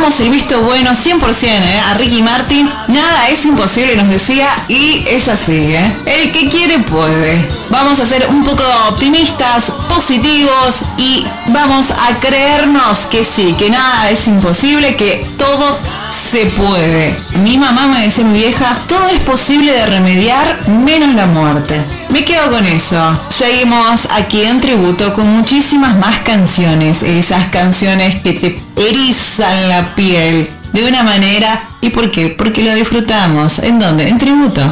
damos el visto bueno 100%, a Ricky Martin. Nada es imposible, nos decía, y es así, El que quiere puede. Vamos a ser un poco optimistas, positivos, y vamos a creernos que sí, que nada es imposible, que todo se puede. Mi mamá me decía, mi vieja, todo es posible de remediar menos la muerte. Me quedo con eso. Seguimos aquí en Tributo con muchísimas más canciones. Esas canciones que te erizan la piel de una manera. ¿Y por qué? Porque lo disfrutamos. ¿En dónde? En Tributo.